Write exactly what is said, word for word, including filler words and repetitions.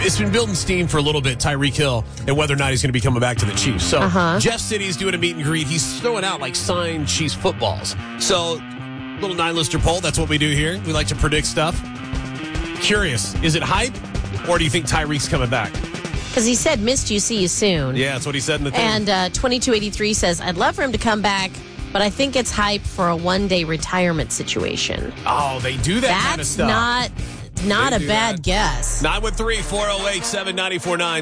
it's been building steam for a little bit, Tyreek Hill, and whether or not he's going to be coming back to the Chiefs. So uh-huh. Jeff City's doing a meet and greet. He's throwing out like signed Chiefs footballs. So little nine-lister poll. That's what we do here. We like to predict stuff. Curious, is it hype, or do you think Tyreek's coming back? Because he said, missed you, see you soon. Yeah, that's what he said in the thing. And uh, twenty-two eighty-three says, I'd love for him to come back, but I think it's hype for a one-day retirement situation. Oh, they do that That's kind of stuff. That's not, not a bad that. guess. nine one three, four oh eight, seven nine four nine.